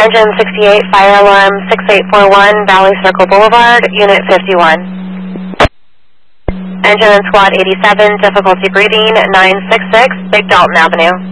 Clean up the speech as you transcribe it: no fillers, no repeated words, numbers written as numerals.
Engine 68, fire alarm 6841, Valley Circle Boulevard, Unit 51. Engine and Squad 87, difficulty breathing 966, Big Dalton Avenue.